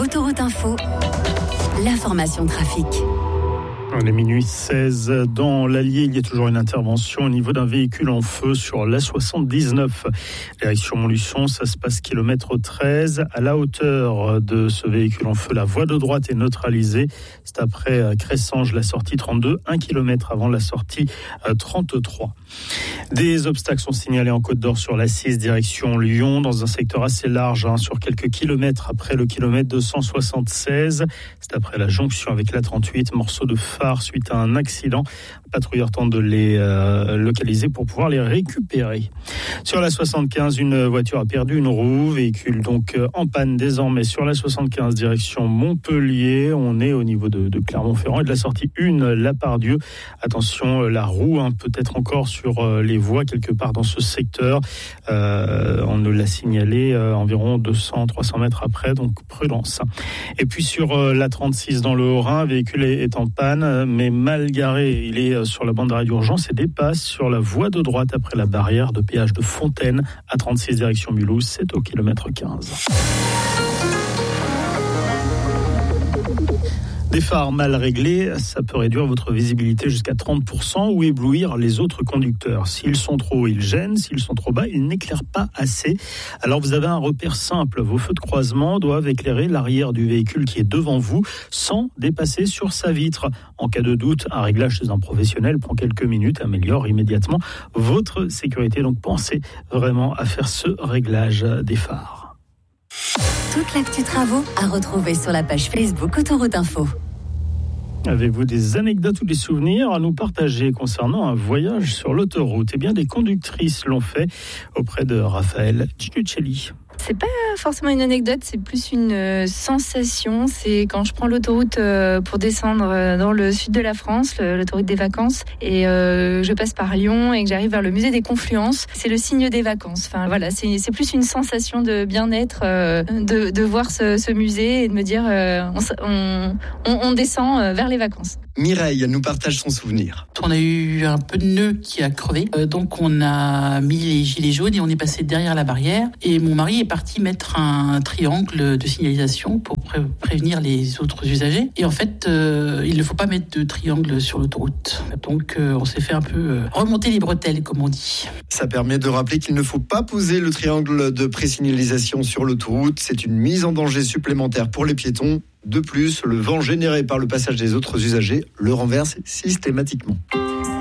Autoroute Info, l'information trafic. On est minuit 16 dans l'Allier, il y a toujours une intervention au niveau d'un véhicule en feu sur l'A79. Direction Montluçon, ça se passe kilomètre 13. À la hauteur de ce véhicule en feu, la voie de droite est neutralisée. C'est après Cressanges, la sortie 32, 1 km avant la sortie 33. Des obstacles sont signalés en Côte d'Or sur l'A6 direction Lyon, dans un secteur assez large, sur quelques kilomètres après le kilomètre 276. C'est après la jonction avec l'A38, morceau de phare suite à un accident. Le patrouilleur tente de les localiser pour pouvoir les récupérer. Sur la 75, une voiture a perdu une roue, véhicule donc en panne désormais sur la 75 direction Montpellier. On est au niveau de Clermont-Ferrand et de la sortie 1, La Pardieu. Attention, la roue peut-être encore sur les voies quelque part dans ce secteur. On nous l'a signalé environ 200-300 mètres après, donc prudence. Et puis sur la 36 dans le Haut-Rhin, un véhicule est en panne, mais mal garé. Il est sur la bande d'arrêt d'urgence et dépasse sur la voie de droite après la barrière de péage de Fontaine à 36 direction Mulhouse, c'est au kilomètre 15. Des phares mal réglés, ça peut réduire votre visibilité jusqu'à 30% ou éblouir les autres conducteurs. S'ils sont trop hauts, ils gênent. S'ils sont trop bas, ils n'éclairent pas assez. Alors vous avez un repère simple. Vos feux de croisement doivent éclairer l'arrière du véhicule qui est devant vous sans dépasser sur sa vitre. En cas de doute, un réglage chez un professionnel prend quelques minutes, améliore immédiatement votre sécurité. Donc pensez vraiment à faire ce réglage des phares. Toute l'actu travaux à retrouver sur la page Facebook Autoroute Info. Avez-vous des anecdotes ou des souvenirs à nous partager concernant un voyage sur l'autoroute ? Eh bien, des conductrices l'ont fait auprès de Raphaël Giudicelli. C'est pas forcément une anecdote, c'est plus une sensation. C'est quand je prends l'autoroute pour descendre dans le sud de la France, l'autoroute des vacances, et je passe par Lyon et que j'arrive vers le musée des Confluences. C'est le signe des vacances. Enfin voilà, c'est plus une sensation de bien-être de voir ce musée et de me dire on descend vers les vacances. Mireille nous partage son souvenir. On a eu un peu de nœud qui a crevé, donc on a mis les gilets jaunes et on est passé derrière la barrière. Et mon mari est parti mettre un triangle de signalisation pour prévenir les autres usagers. Et en fait, il ne faut pas mettre de triangle sur l'autoroute. Donc on s'est fait un peu remonter les bretelles, comme on dit. Ça permet de rappeler qu'il ne faut pas poser le triangle de présignalisation sur l'autoroute. C'est une mise en danger supplémentaire pour les piétons. De plus, le vent généré par le passage des autres usagers le renverse systématiquement.